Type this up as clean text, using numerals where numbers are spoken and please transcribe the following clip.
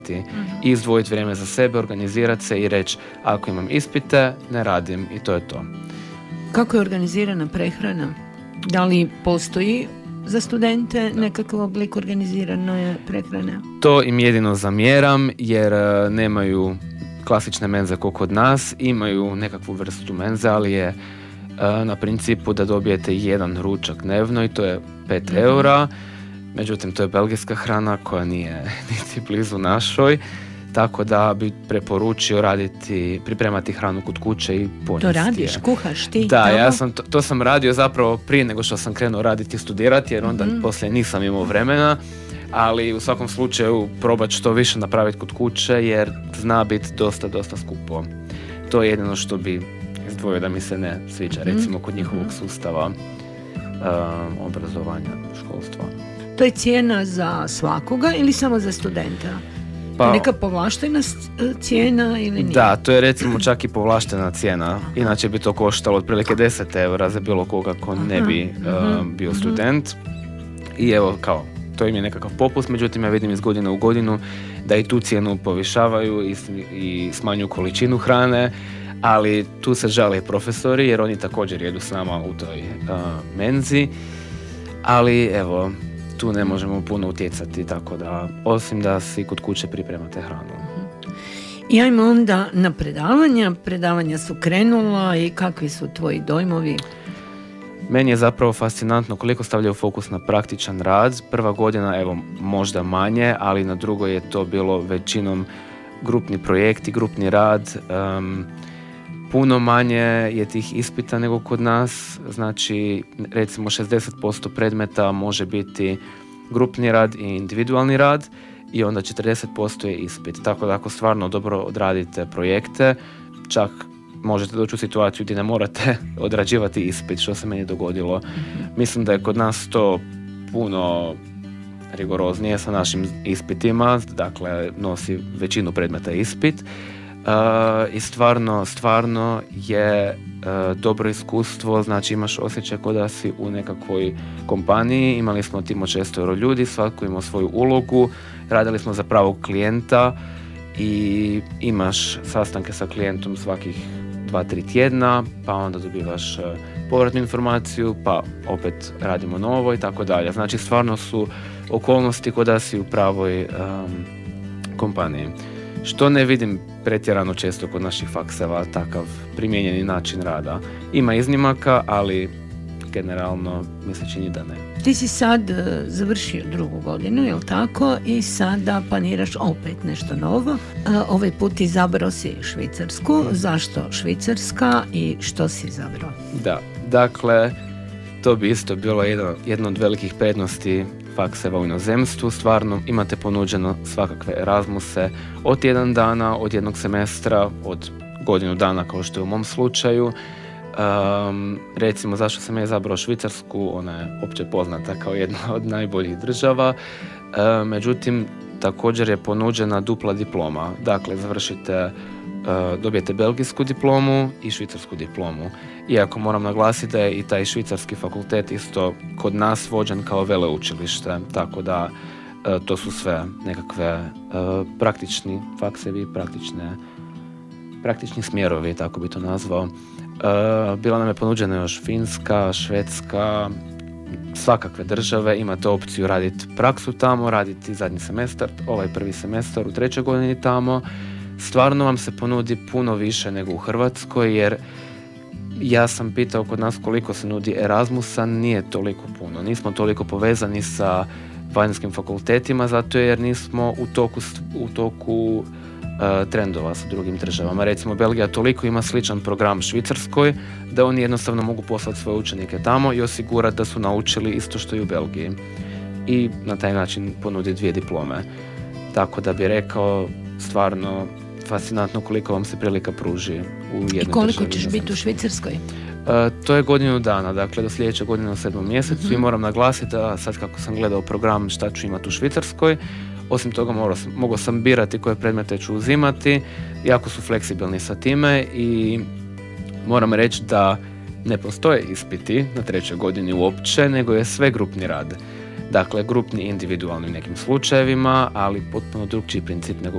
i izdvojiti vrijeme za sebe, organizirati se i reći ako imam ispite, ne radim i to je to. Kako je organizirana prehrana? Da li postoji za studente nekakav oblik organizirane prehrane? To im jedino zamjeram jer nemaju klasične menze kao kod nas, imaju nekakvu vrstu menze, ali je na principu da dobijete jedan ručak dnevno i to je 5 eura. Međutim, to je belgijska hrana koja nije niti blizu našoj, tako da bi preporučio pripremati hranu kod kuće i ponesti. To radiš, kuhaš ti? Da, to sam radio zapravo prije nego što sam krenuo raditi i studirati, jer onda poslije nisam imao vremena, ali u svakom slučaju probat što više napraviti kod kuće, jer zna biti dosta skupo. To je jedino što bi izdvojio da mi se ne sviđa, recimo kod njihovog sustava obrazovanja, školstva. To je cijena za svakoga ili samo za studenta? Pa, neka povlaštena cijena ili nije? Da, to je recimo čak i povlaštena cijena. Inače bi to koštalo otprilike 10 eura za bilo koga ko ne bi bio student. I evo, kao, to im je nekakav popust, međutim ja vidim iz godine u godinu da i tu cijenu povišavaju i smanjuju količinu hrane, ali tu se žale i profesori jer oni također jedu s nama u toj menzi, ali evo, tu ne možemo puno utjecati, tako da, osim da si kod kuće pripremate hranu. I ajmo onda na predavanja. Predavanja su krenula i kakvi su tvoji dojmovi? Meni je zapravo fascinantno koliko stavljaju fokus na praktičan rad. Prva godina, evo, možda manje, ali na drugoj je to bilo većinom grupni projekti, grupni rad. Puno manje je tih ispita nego kod nas, znači recimo 60% predmeta može biti grupni rad i individualni rad i onda 40% je ispit. Tako da ako stvarno dobro odradite projekte, čak možete doći u situaciju gdje ne morate odrađivati ispit, što se meni dogodilo. Mislim da je kod nas to puno rigoroznije sa našim ispitima, dakle nosi većinu predmeta ispit. I stvarno je dobro iskustvo, znači imaš osjećaj kao da si u nekakvoj kompaniji, imali smo tim od 6 ljudi, svatko imao svoju ulogu, radili smo za pravog klijenta i imaš sastanke sa klijentom svakih 2-3 tjedna, pa onda dobivaš povratnu informaciju, pa opet radimo novo i tako dalje. Znači stvarno su okolnosti kao da si u pravoj kompaniji. Što ne vidim pretjerano često kod naših fakseva, takav primijenjeni način rada. Ima iznimaka, ali generalno mi se čini da ne. Ti si sad završio 2. godinu, je li tako? I sada planiraš opet nešto novo. Ovaj put izabrao si Švicarsku. Zašto Švicarska i što si izabrao? Da, dakle, to bi isto bilo jedno od velikih prednosti fakseva u inozemstvu. Stvarno imate ponuđeno svakakve Erasmuse od 1 dana, od 1 semestra, od godinu dana kao što je u mom slučaju. Recimo zašto sam ja izabrao Švicarsku, ona je opće poznata kao jedna od najboljih država, međutim također je ponuđena dupla diploma, dakle dobijete belgijsku diplomu i švicarsku diplomu. Iako moram naglasiti da je i taj švicarski fakultet isto kod nas vođen kao veleučilište, tako da to su sve nekakve praktični faksevi, praktični smjerovi, tako bi to nazvao. Bila nam je ponuđena još Finska, Švedska, svakakve države, imate opciju raditi praksu tamo, raditi zadnji semestar, ovaj prvi semestar u 3. godini tamo. Stvarno vam se ponudi puno više nego u Hrvatskoj, jer ja sam pitao kod nas koliko se nudi Erasmusa, nije toliko puno. Nismo toliko povezani sa vanjskim fakultetima, zato jer nismo u toku trendova sa drugim državama. Recimo, Belgija toliko ima sličan program Švicarskoj da oni jednostavno mogu poslati svoje učenike tamo i osigurati da su naučili isto što i u Belgiji. I na taj način ponudi 2 diplome. Tako da bi rekao, stvarno fascinantno koliko vam se prilika pruži u jednoj državi. I koliko ćeš biti u Švicarskoj? To je godinu dana, dakle do sljedeće godine u 7. mjesecu i moram naglasiti da sad kako sam gledao program šta ću imati u Švicarskoj, osim toga mogao sam birati koje predmete ću uzimati, jako su fleksibilni sa time i moram reći da ne postoje ispiti na 3. godini uopće, nego je sve grupni rad. Dakle, grupni individualni u nekim slučajevima, ali potpuno drugčiji princip nego